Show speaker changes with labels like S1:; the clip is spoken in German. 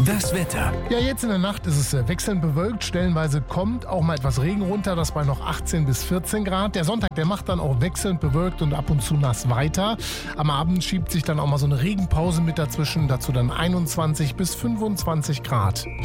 S1: Das Wetter.
S2: Ja, jetzt in der Nacht ist es wechselnd bewölkt. Stellenweise kommt auch mal etwas Regen runter, das bei noch 18 bis 14 Grad. Der Sonntag, der macht dann auch wechselnd bewölkt und ab und zu nass weiter. Am Abend schiebt sich dann auch mal so eine Regenpause mit dazwischen. Dazu dann 21 bis 25 Grad.